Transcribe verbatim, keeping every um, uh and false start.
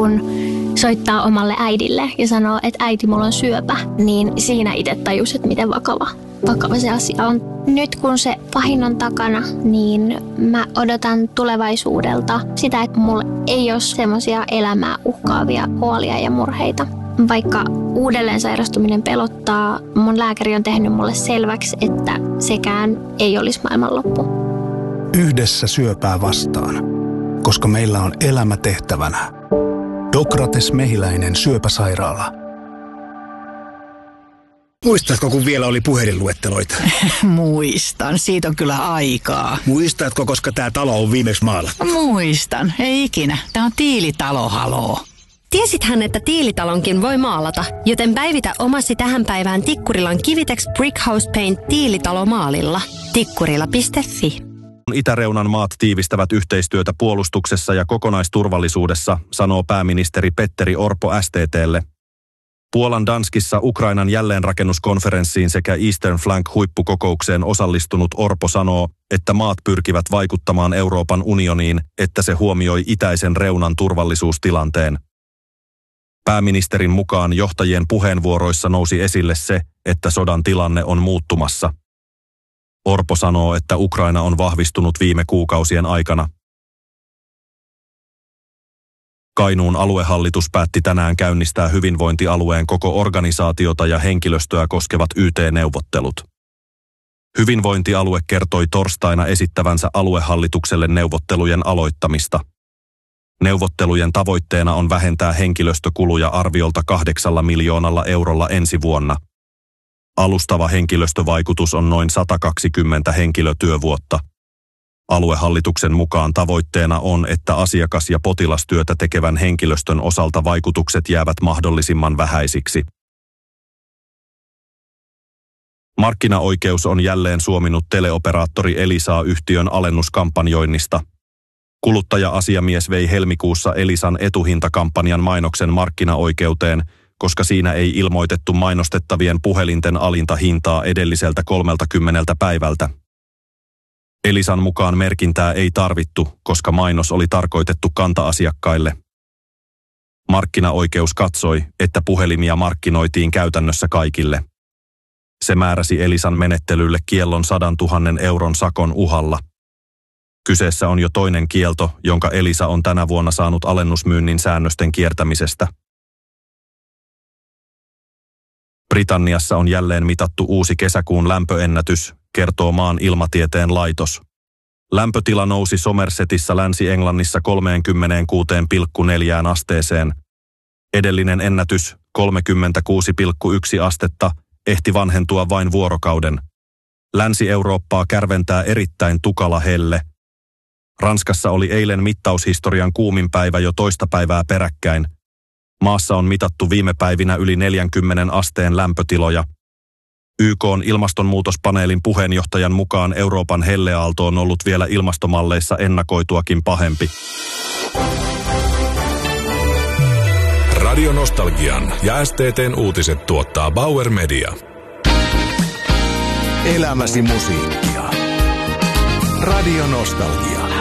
kun soittaa omalle äidille ja sanoo, että äiti, mulla on syöpä, niin siinä itse tajus, että miten vakava, vakava se asia on. Nyt kun se pahin on takana, niin mä odotan tulevaisuudelta sitä, että mulla ei ole semmoisia elämää uhkaavia huolia ja murheita. Vaikka uudelleen sairastuminen pelottaa, mun lääkäri on tehnyt mulle selväksi, että sekään ei olisi maailmanloppu. Yhdessä syöpää vastaan, koska meillä on elämä tehtävänä. Dokrates Mehiläinen syöpäsairaala. Muistatko, kun vielä oli puhelinluetteloita? Muistan. Siitä on kyllä aikaa. Muistatko, koska tämä talo on viimeksi maalattu? Muistan. Ei ikinä. Tämä on tiilitalo, haloo. Tiesithän, että tiilitalonkin voi maalata, joten päivitä omasi tähän päivään Tikkurilan Kivitex Brickhouse Paint tiilitalomaalilla. Tikkurila piste fi. Itäreunan maat tiivistävät yhteistyötä puolustuksessa ja kokonaisturvallisuudessa, sanoo pääministeri Petteri Orpo S T T:lle. Puolan Danskissa Ukrainan jälleenrakennuskonferenssiin sekä Eastern Flank-huippukokoukseen osallistunut Orpo sanoo, että maat pyrkivät vaikuttamaan Euroopan unioniin, että se huomioi itäisen reunan turvallisuustilanteen. Pääministerin mukaan johtajien puheenvuoroissa nousi esille se, että sodan tilanne on muuttumassa. Orpo sanoo, että Ukraina on vahvistunut viime kuukausien aikana. Kainuun aluehallitus päätti tänään käynnistää hyvinvointialueen koko organisaatiota ja henkilöstöä koskevat Y T-neuvottelut. Hyvinvointialue kertoi torstaina esittävänsä aluehallitukselle neuvottelujen aloittamista. Neuvottelujen tavoitteena on vähentää henkilöstökuluja arviolta kahdeksalla miljoonalla eurolla ensi vuonna. Alustava henkilöstövaikutus on noin sata kaksikymmentä henkilötyövuotta. Aluehallituksen mukaan tavoitteena on, että asiakas- ja potilastyötä tekevän henkilöstön osalta vaikutukset jäävät mahdollisimman vähäisiksi. Markkinaoikeus on jälleen suominut teleoperaattori Elisaa yhtiön alennuskampanjoinnista. Kuluttaja-asiamies vei helmikuussa Elisan etuhintakampanjan mainoksen markkinaoikeuteen, koska siinä ei ilmoitettu mainostettavien puhelinten alinta hintaa edelliseltä kolmeltakymmeneltä päivältä. Elisan mukaan merkintää ei tarvittu, koska mainos oli tarkoitettu kanta-asiakkaille. Markkinaoikeus katsoi, että puhelimia markkinoitiin käytännössä kaikille. Se määräsi Elisan menettelylle kiellon sadantuhannen euron sakon uhalla. Kyseessä on jo toinen kielto, jonka Elisa on tänä vuonna saanut alennusmyynnin säännösten kiertämisestä. Britanniassa on jälleen mitattu uusi kesäkuun lämpöennätys, kertoo maan ilmatieteen laitos. Lämpötila nousi Somersetissä Länsi-Englannissa kolmekymmentäkuusi pilkku neljä asteeseen. Edellinen ennätys, kolmekymmentäkuusi pilkku yksi astetta, ehti vanhentua vain vuorokauden. Länsi-Eurooppaa kärventää erittäin tukala helle. Ranskassa oli eilen mittaushistorian kuumin päivä jo toista päivää peräkkäin. Maassa on mitattu viime päivinä yli neljänkymmenen asteen lämpötiloja. Y K:n ilmastonmuutospaneelin puheenjohtajan mukaan Euroopan helleaalto on ollut vielä ilmastomalleissa ennakoituakin pahempi. Radio Nostalgian ja S T T:n uutiset tuottaa Bauer Media. Elämäsi musiikkia. Radio Nostalgia.